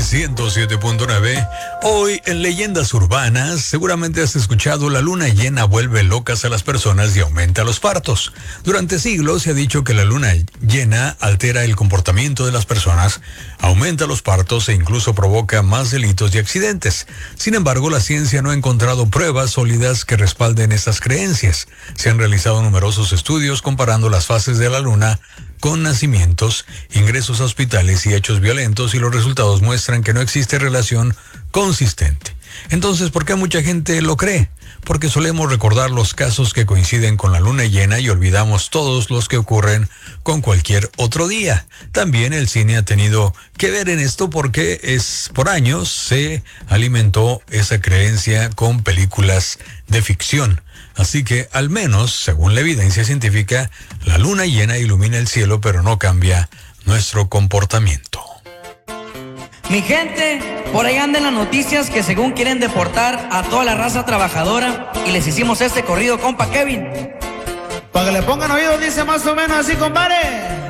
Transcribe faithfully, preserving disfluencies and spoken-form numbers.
ciento siete punto nueve. Hoy en Leyendas Urbanas, seguramente has escuchado: la luna llena vuelve locas a las personas y aumenta los partos. Durante siglos se ha dicho que la luna llena altera el comportamiento de las personas, aumenta los partos e incluso provoca más delitos y accidentes. Sin embargo, la ciencia no ha encontrado pruebas sólidas que respalden estas creencias. Se han realizado numerosos estudios comparando las fases de la luna con nacimientos, ingresos a hospitales y hechos violentos, y los resultados muestran que no existe relación consistente. Entonces, ¿por qué mucha gente lo cree? Porque solemos recordar los casos que coinciden con la luna llena y olvidamos todos los que ocurren con cualquier otro día. También el cine ha tenido que ver en esto, porque es por años se alimentó esa creencia con películas de ficción. Así que, al menos, según la evidencia científica, la luna llena ilumina el cielo, pero no cambia nuestro comportamiento. Mi gente, por ahí andan las noticias que según quieren deportar a toda la raza trabajadora, y les hicimos este corrido, compa Kevin. Para que le pongan oídos, dice más o menos así, compadre.